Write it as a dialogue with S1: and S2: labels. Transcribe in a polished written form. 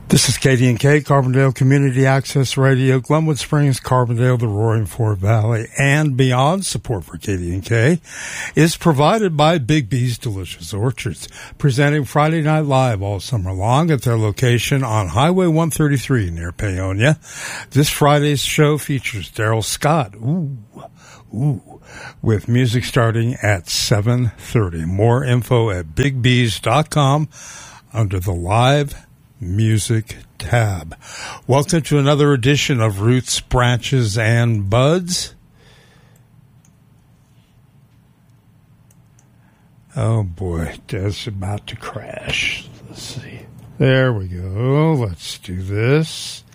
S1: This is KDNK, Carbondale Community Access Radio, Glenwood Springs, Carbondale, the Roaring Fork Valley, and beyond. Support for KDNK is provided by Big B's Delicious Orchards, presenting Friday Night Live all summer long at their location on Highway 133 near Paonia. This Friday's show features Daryl Scott, with music starting at 7:30. More info at bigbs.com under the Live Music tab. Welcome to another edition of Roots, Branches, and Buds. Oh boy, Des about to crash. Let's see. There we go. Let's do this.